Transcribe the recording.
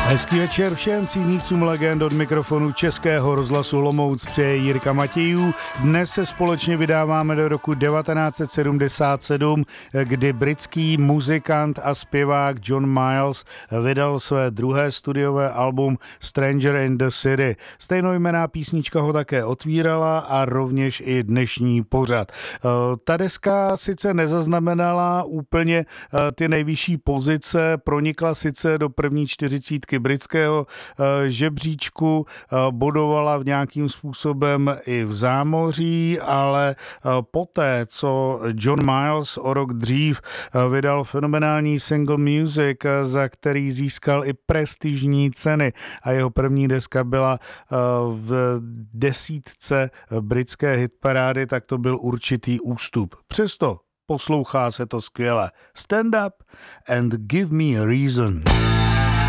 Hezký večer všem příznivcům legend, od mikrofonu Českého rozhlasu Olomouc přeje Jirka Matějů. Dnes se společně vydáváme do roku 1977, kdy britský muzikant a zpěvák John Miles vydal své druhé studiové album Stranger in the City. Stejnojmenná písnička ho také otvírala a rovněž i dnešní pořad. Ta deska sice nezaznamenala úplně ty nejvyšší pozice, pronikla sice do první 40 britského žebříčku, bodovala v nějakým způsobem i v zámoří, ale poté, co John Miles o rok dřív vydal fenomenální single Music, za který získal i prestižní ceny a jeho první deska byla v desítce britské hitparády, tak to byl určitý ústup. Přesto poslouchá se to skvěle. Stand up and give me a reason.